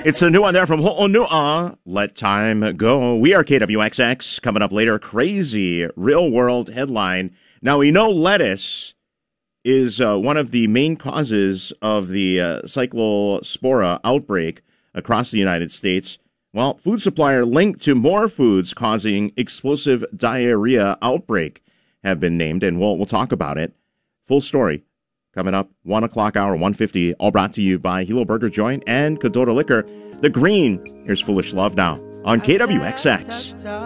It's a new one there from Ho'onua. Let Time Go. We are KWXX. Coming up later, crazy real-world headline. Now, we know lettuce is one of the main causes of the cyclospora outbreak across the United States. Well, food supplier linked to more foods causing explosive diarrhea outbreak have been named, and we'll talk about it. Full story coming up, 1 o'clock hour, 1:50, all brought to you by Hilo Burger Joint and Kadora Liquor. The Green, here's Foolish Love now on KWXX.